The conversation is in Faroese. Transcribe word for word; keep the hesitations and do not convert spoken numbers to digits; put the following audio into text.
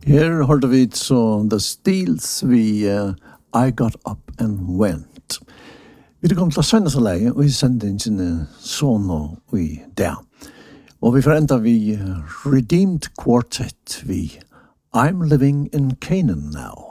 Her hørte vi så The Steels vi uh, I Got Up and Went. Vi kom til å sende så lenge, og vi sendte inn sine sånn og vi der. Og vi forenda vi uh, Redeemed Quartet vi I'm Living in Canaan Now.